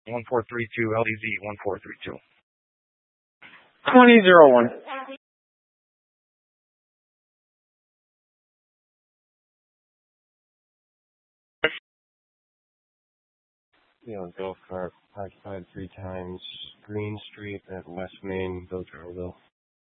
1432 LDZ 1432. 2001. Golf cart occupied 3 times Green Street at West Main, Bilgerville.